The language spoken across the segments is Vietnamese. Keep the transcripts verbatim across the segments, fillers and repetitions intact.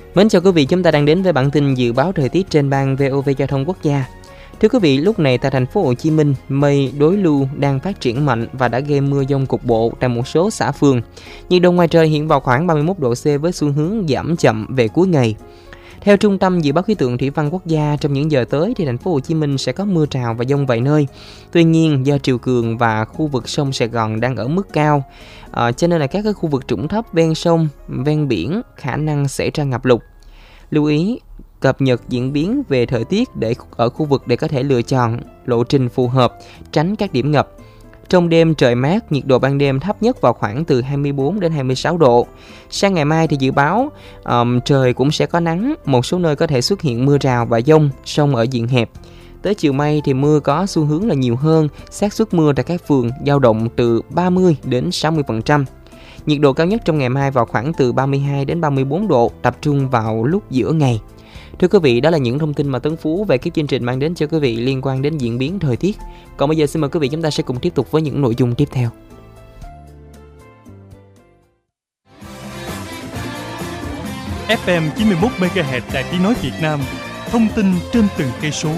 Mến chào quý vị, chúng ta đang đến với bản tin dự báo thời tiết trên ban vê o vê Giao thông Quốc gia. Thưa quý vị, lúc này tại thành phố Hồ Chí Minh, mây đối lưu đang phát triển mạnh và đã gây mưa dông cục bộ tại một số xã phường. Nhiệt độ ngoài trời hiện vào khoảng ba mươi mốt độ C với xu hướng giảm chậm về cuối ngày. Theo Trung tâm Dự báo Khí tượng Thủy văn Quốc gia, trong những giờ tới thì thành phố Hồ Chí Minh sẽ có mưa rào và dông vài nơi. Tuy nhiên, do triều cường và khu vực sông Sài Gòn đang ở mức cao, à, cho nên là các cái khu vực trũng thấp ven sông, ven biển khả năng xảy ra ngập lụt. Lưu ý cập nhật diễn biến về thời tiết để ở khu vực để có thể lựa chọn lộ trình phù hợp, tránh các điểm ngập. Trong đêm trời mát, nhiệt độ ban đêm thấp nhất vào khoảng từ hai mươi bốn đến hai mươi sáu độ. Sang ngày mai thì dự báo um, trời cũng sẽ có nắng, một số nơi có thể xuất hiện mưa rào và dông, sông ở diện hẹp. Tới chiều mai thì mưa có xu hướng là nhiều hơn, xác suất mưa tại các phường dao động từ ba mươi đến sáu mươi phần trăm. Nhiệt độ cao nhất trong ngày mai vào khoảng từ ba mươi hai đến ba mươi bốn độ, tập trung vào lúc giữa ngày. Thưa quý vị, đó là những thông tin mà Tấn Phú về cái chương trình mang đến cho quý vị liên quan đến diễn biến thời tiết. Còn bây giờ xin mời quý vị chúng ta sẽ cùng tiếp tục với những nội dung tiếp theo. ép em chín mươi mốt mê ga héc Đài Tiếng nói Việt Nam, thông tin trên từng cây số.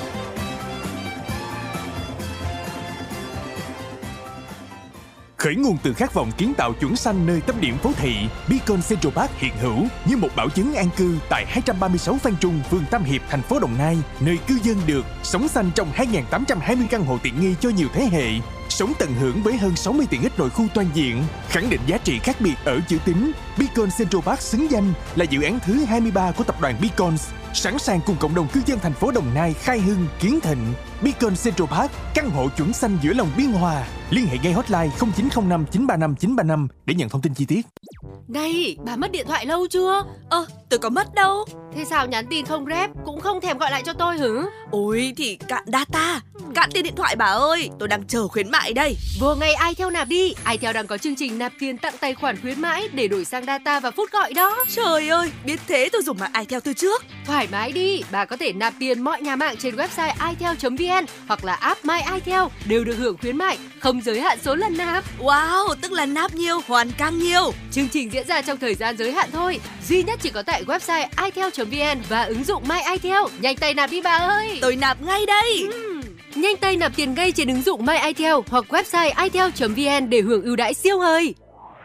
Khởi nguồn từ khát vọng kiến tạo chuẩn xanh nơi tâm điểm phố thị, Beacon Central Park hiện hữu như một bảo chứng an cư tại hai trăm ba mươi sáu Phan Trung, phường Tam Hiệp, thành phố Đồng Nai, nơi cư dân được sống xanh trong hai nghìn tám trăm hai mươi căn hộ tiện nghi cho nhiều thế hệ, sống tận hưởng với hơn sáu mươi tiện ích nội khu toàn diện, khẳng định giá trị khác biệt ở chữ tín. Beacon Central Park xứng danh là dự án thứ hai mươi ba của tập đoàn Beacon, sẵn sàng cùng cộng đồng cư dân thành phố Đồng Nai khai hưng kiến thịnh. Beacon Central Park, căn hộ chuẩn xanh giữa lòng biên hòa. Liên hệ ngay hotline không chín không năm chín ba năm chín ba năm để nhận thông tin chi tiết. Này, bà mất điện thoại lâu chưa? Ơ, tôi có mất đâu. Thế sao nhắn tin không rep, cũng không thèm gọi lại cho tôi hử? Ôi thì cạn data, cạn tiền điện thoại bà ơi, tôi đang chờ khuyến mại đây. Vô ngay iTel nạp đi, iTel đang có chương trình nạp tiền tặng tài khoản khuyến mãi để đổi sang data và phút gọi đó. Trời ơi, biết thế tôi dùng mạng iTel từ trước. Thoải mái đi, bà có thể nạp tiền mọi nhà mạng trên website itel chấm vn hoặc là app My iTel đều được hưởng khuyến mại, không giới hạn số lần nạp. Wow, tức là nạp nhiều hoàn càng nhiều. Chương trình diễn ra trong thời gian giới hạn thôi, duy nhất chỉ có tại website itel chấm vn và ứng dụng My iTel. Nhanh tay nạp đi bà ơi. Tôi nạp ngay đây. uhm. Nhanh tay nạp tiền ngay trên ứng dụng My iTel hoặc website itel chấm vn để hưởng ưu đãi siêu hời.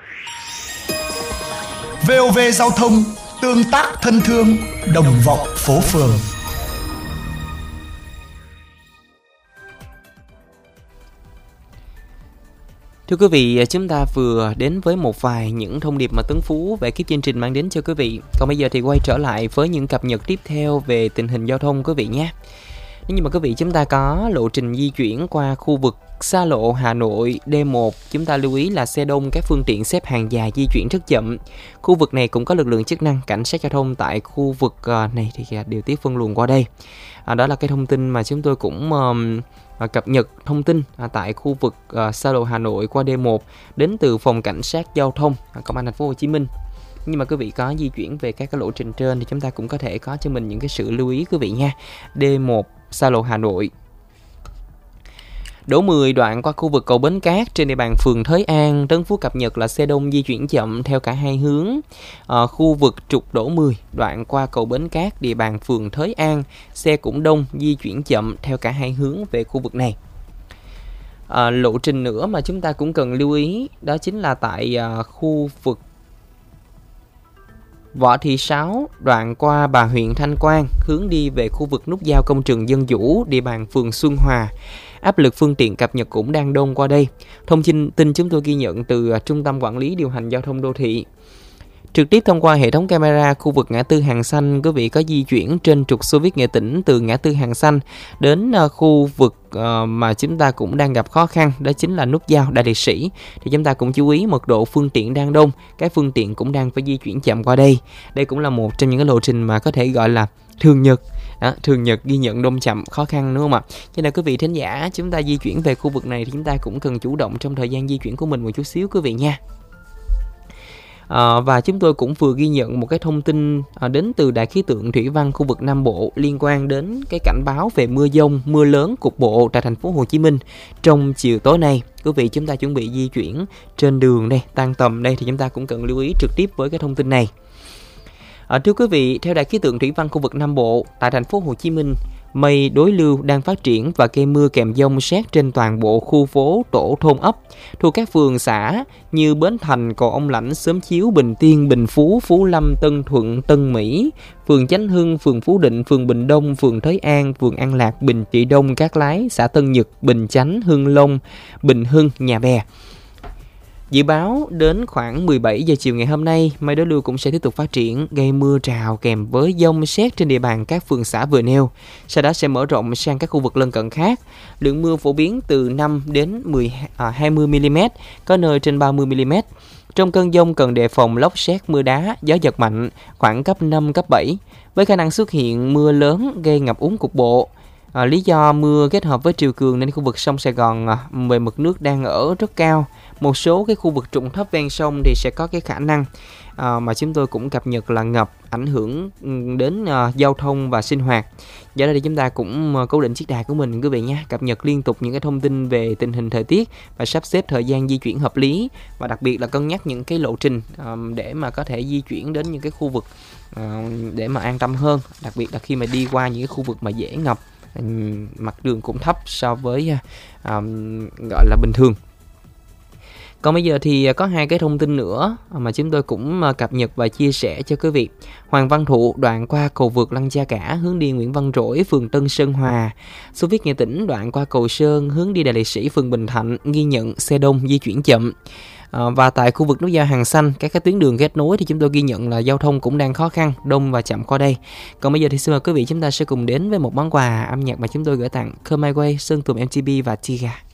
vê o vê Giao thông, tương tác thân thương, đồng vọng phố phường. Thưa quý vị, chúng ta vừa đến với một vài những thông điệp mà Tấn Phú về cái chương trình mang đến cho quý vị. Còn bây giờ thì quay trở lại với những cập nhật tiếp theo về tình hình giao thông quý vị nhé. Nếu như mà quý vị chúng ta có lộ trình di chuyển qua khu vực xa lộ Hà Nội D một, chúng ta lưu ý là xe đông, các phương tiện xếp hàng dài di chuyển rất chậm. Khu vực này cũng có lực lượng chức năng, cảnh sát giao thông tại khu vực này thì điều tiết phân luồng qua đây. À, đó là cái thông tin mà chúng tôi cũng um, cập nhật thông tin à, tại khu vực uh, xa lộ Hà Nội qua D một đến từ phòng cảnh sát giao thông à, công an thành phố Hồ Chí Minh. Nhưng mà quý vị có di chuyển về các cái lộ trình trên thì chúng ta cũng có thể có cho mình những cái sự lưu ý quý vị nha. D một xa lộ Hà Nội. Đỗ mười đoạn qua khu vực cầu Bến Cát trên địa bàn phường Thới An, Tấn Phú cập nhật là xe đông di chuyển chậm theo cả hai hướng. À, khu vực trục Đỗ mười đoạn qua cầu Bến Cát địa bàn phường Thới An, xe cũng đông di chuyển chậm theo cả hai hướng về khu vực này. À, lộ trình nữa mà chúng ta cũng cần lưu ý đó chính là tại à, khu vực Võ Thị Sáu đoạn qua Bà Huyện Thanh Quan, hướng đi về khu vực nút giao Công trường Dân Vũ địa bàn phường Xuân Hòa. Áp lực phương tiện cập nhật cũng đang đông qua đây. Thông tin tin chúng tôi ghi nhận từ Trung tâm Quản lý Điều hành Giao thông Đô thị. Trực tiếp thông qua hệ thống camera khu vực ngã tư Hàng Xanh, quý vị có di chuyển trên trục Xô Viết Nghệ Tĩnh từ ngã tư Hàng Xanh đến uh, khu vực uh, mà chúng ta cũng đang gặp khó khăn, đó chính là nút giao Đại Liệt Sĩ. Thì chúng ta cũng chú ý mật độ phương tiện đang đông, các phương tiện cũng đang phải di chuyển chậm qua đây. Đây cũng là một trong những cái lộ trình mà có thể gọi là thường nhật. Đó, thường nhật ghi nhận đông chậm khó khăn đúng không ạ? Cho nên quý vị thính giả chúng ta di chuyển về khu vực này thì chúng ta cũng cần chủ động trong thời gian di chuyển của mình một chút xíu quý vị nha. À, và chúng tôi cũng vừa ghi nhận một cái thông tin à, đến từ Đài khí tượng thủy văn khu vực Nam Bộ liên quan đến cái cảnh báo về mưa dông, mưa lớn cục bộ tại thành phố Hồ Chí Minh trong chiều tối nay. Quý vị chúng ta chuẩn bị di chuyển trên đường đây, tan tầm đây thì chúng ta cũng cần lưu ý trực tiếp với cái thông tin này. À, thưa quý vị, theo Đài khí tượng thủy văn khu vực Nam Bộ, tại thành phố Hồ Chí Minh, mây đối lưu đang phát triển và gây mưa kèm dông sét trên toàn bộ khu phố, tổ, thôn ấp thuộc các phường xã như Bến Thành, Cầu Ông Lãnh, Xóm Chiếu, Bình Tiên, Bình Phú, Phú Lâm, Tân Thuận, Tân Mỹ, phường Chánh Hưng, phường Phú Định, phường Bình Đông, phường Thới An, phường An Lạc, Bình Trị Đông, Cát Lái, xã Tân Nhật, Bình Chánh, Hưng Long, Bình Hưng, Nhà Bè. Dự báo đến khoảng mười bảy giờ chiều ngày hôm nay, mây đối lưu cũng sẽ tiếp tục phát triển, gây mưa rào kèm với dông sét trên địa bàn các phường xã vừa nêu. Sau đó sẽ mở rộng sang các khu vực lân cận khác. Lượng mưa phổ biến từ năm đến mười, à, hai mươi mi-li-mét, có nơi trên ba mươi mi-li-mét. Trong cơn dông cần đề phòng lốc sét, mưa đá, gió giật mạnh khoảng cấp năm, cấp bảy, với khả năng xuất hiện mưa lớn gây ngập úng cục bộ. À, lý do mưa kết hợp với triều cường nên khu vực sông Sài Gòn à, bề mực nước đang ở rất cao. Một số cái khu vực trũng thấp ven sông thì sẽ có cái khả năng à, mà chúng tôi cũng cập nhật là ngập, ảnh hưởng đến à, giao thông và sinh hoạt. Do đó thì chúng ta cũng à, cố định chiếc đài của mình quý vị nhé, cập nhật liên tục những cái thông tin về tình hình thời tiết và sắp xếp thời gian di chuyển hợp lý, và đặc biệt là cân nhắc những cái lộ trình à, để mà có thể di chuyển đến những cái khu vực à, để mà an tâm hơn, đặc biệt là khi mà đi qua những cái khu vực mà dễ ngập, mặt đường cũng thấp so với uh, gọi là bình thường. Còn bây giờ thì có hai cái thông tin nữa mà chúng tôi cũng cập nhật và chia sẻ cho quý vị. Hoàng Văn Thụ đoạn qua cầu vượt Lăng Cha Cả hướng đi Nguyễn Văn Trỗi, phường Tân Sơn Hòa. Xô viết Nghệ Tĩnh đoạn qua cầu Sơn hướng đi Đại Liệt Sĩ, phường Bình Thạnh ghi nhận xe đông di chuyển chậm. À, và tại khu vực nút giao Hàng Xanh, các cái tuyến đường kết nối thì chúng tôi ghi nhận là giao thông cũng đang khó khăn, đông và chậm qua đây. Còn bây giờ thì xin mời quý vị chúng ta sẽ cùng đến với một món quà âm nhạc mà chúng tôi gửi tặng Khmer Way, Sơn Tùng em tê pê và Tiga.